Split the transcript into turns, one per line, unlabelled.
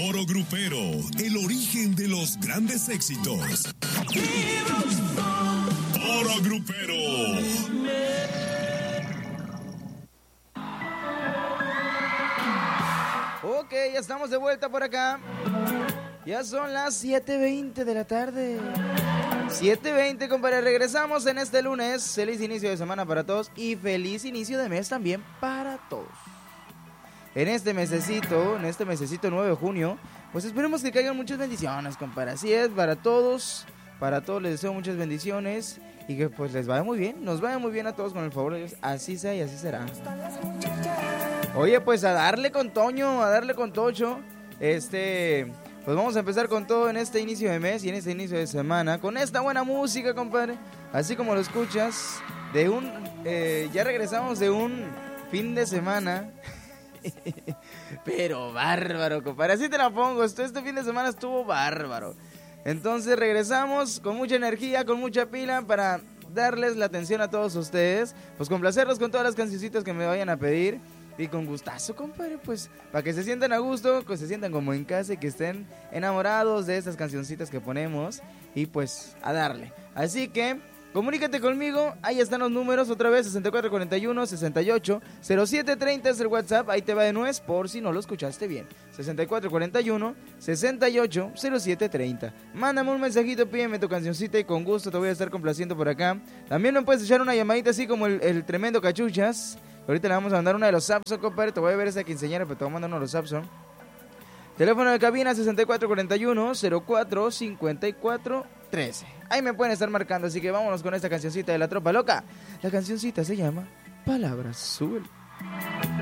Oro Grupero, el origen de los grandes éxitos. Oro Grupero.
Ok, ya estamos de vuelta por acá. Ya son las 7:20 de la tarde. 7:20, compadre. Regresamos en este lunes. Feliz inicio de semana para todos y feliz inicio de mes también para todos. En este mesecito 9 de junio, pues esperemos que caigan muchas bendiciones, compadre. Así es, para todos les deseo muchas bendiciones y que pues les vaya muy bien, nos vaya muy bien a todos con el favor de Dios. Así sea y así será. Oye, pues a darle con Toño, a darle con Tocho. Pues vamos a empezar con todo en este inicio de mes y en este inicio de semana, con esta buena música, compadre. Así como lo escuchas, ya regresamos de un fin de semana. Pero bárbaro, compadre, así te la pongo. Este fin de semana estuvo bárbaro. Entonces regresamos con mucha energía, con mucha pila para darles la atención a todos ustedes. Pues complacerlos con todas las cancioncitas que me vayan a pedir. Y con gustazo, compadre, pues para que se sientan a gusto, que se sientan como en casa y que estén enamorados de estas cancioncitas que ponemos. Y pues a darle. Así que comunícate conmigo, ahí están los números, otra vez 6441-68-0730 es el WhatsApp, ahí te va de nuez por si no lo escuchaste bien. 6441-68-0730. Mándame un mensajito, pídeme tu cancioncita y con gusto te voy a estar complaciendo por acá. También me puedes echar una llamadita así como el tremendo Cachuchas. Ahorita le vamos a mandar una de los Sapson, compadre, te voy a ver esa quinceañera, pero te voy a mandar uno de los Sapson. Teléfono de cabina 6441-045413. Ahí me pueden estar marcando, así que vámonos con esta cancioncita de la Tropa Loca. La cancioncita se llama Palabras Azul.